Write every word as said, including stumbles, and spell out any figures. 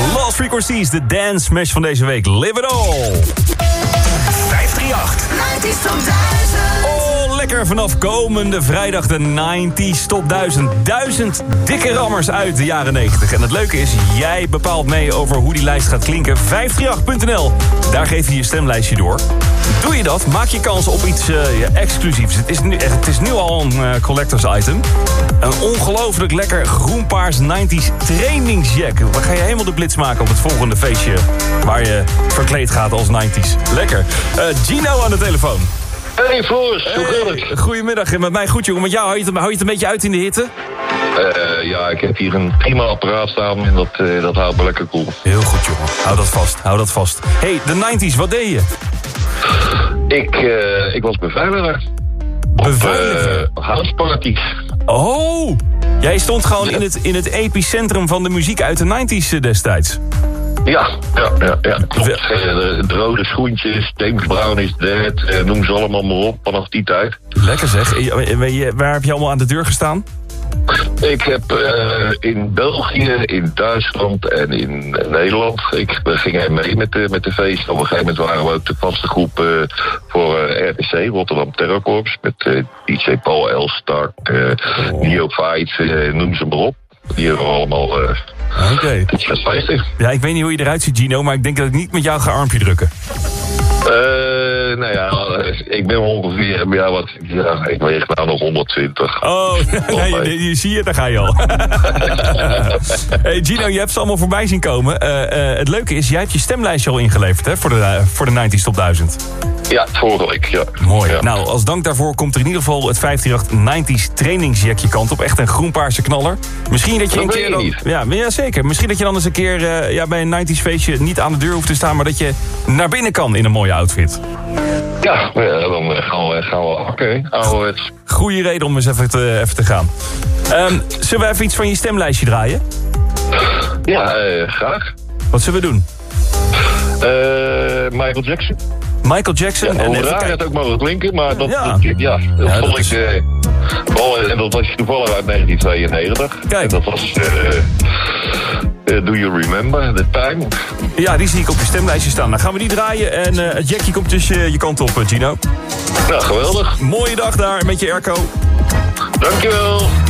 Lost Frequencies, de dance smash van deze week. Live it all. vijf drie acht. nineties Top duizend. Oh, lekker vanaf komende vrijdag de nineties Top duizend. Duizend dikke rammers uit de jaren negentig. En het leuke is, jij bepaalt mee over hoe die lijst gaat klinken. vijf drie acht punt n l. Daar geef je je stemlijstje door. Doe je dat, maak je kans op iets uh, ja, exclusiefs. Het is, nu, het is nu al een uh, collectors item. Een ongelooflijk lekker groenpaars nineties trainingsjack. Dan ga je helemaal de blitz maken op het volgende feestje waar je verkleed gaat als nineties. Lekker. Uh, Gino aan de telefoon. Hey Floris, hoe gaat het? Hey, goedemiddag, en met mij goed jongen. Met jou hou je, het, hou je het een beetje uit in de hitte? Uh, ja, ik heb hier een prima apparaat staan en dat, uh, dat houdt me lekker cool. Heel goed jongen, hou dat vast, hou dat vast. Hey, de nineties, wat deed je? Ik, uh, ik was beveiliger. Beveiliger? Op uh, houseparties. Oh, jij stond gewoon in het, in het epicentrum van de muziek uit de nineties destijds. Ja, ja, ja, ja. Klopt. Uh, de, de rode schoentjes, James Brown is dead, uh, noem ze allemaal maar op vanaf die tijd. Lekker zeg. Waar heb je allemaal aan de deur gestaan? Ik heb uh, in België, in Duitsland en in Nederland... Ik ging mee met de, met de feest. Op een gegeven moment waren we ook de vaste groep uh, voor uh, R T C, Rotterdam Terror Corps... met uh, D J Paul Elstak, uh, oh. Neo Fight, uh, noem ze maar op. Die hebben we allemaal... Uh, Oké. Okay. Ja, ik weet niet hoe je eruit ziet, Gino... maar ik denk dat ik niet met jou ga armpje drukken. Uh, nou ja, ik ben ongeveer, ja, wat, ja, ik weeg nou nog honderdtwintig. Oh, nee, je, zie je, daar ga je al. Hey Gino, je hebt ze allemaal voorbij zien komen. Uh, uh, het leuke is, jij hebt je stemlijstje al ingeleverd, hè, voor de, uh, voor de nineties Top duizend. Ja, vorige week, ja. Mooi. Ja. Nou, als dank daarvoor komt er in ieder geval het vijf drie acht nineties trainingsjack je kant op. Echt een groenpaarse knaller. Misschien dat je dat een keer... Dan, ja, ja, zeker. Misschien dat je dan eens een keer uh, ja, bij een nineties feestje niet aan de deur hoeft te staan... maar dat je naar binnen kan in een mooie outfit. Ja, dan gaan we, gaan we hakken, ouderwets. Goeie reden om eens even te, even te gaan. Um, zullen we even iets van je stemlijstje draaien? Ja, uh, graag. Wat zullen we doen? Uh, Michael Jackson. Michael Jackson. Ja, en hoe even raar het ook mogen klinken, maar dat, ja. dat, ja, dat ja, vond dat ik... is... Uh, oh, en dat was toevallig uit negentien tweeënnegentig. Kijk. En dat was... Uh, uh, Do You Remember the Time? Ja, die zie ik op je stemlijstje staan. Dan gaan we die draaien en uh, het jackje komt dus uh, je kant op, Gino. Nou, geweldig. Mooie dag daar met je airco. Dankjewel.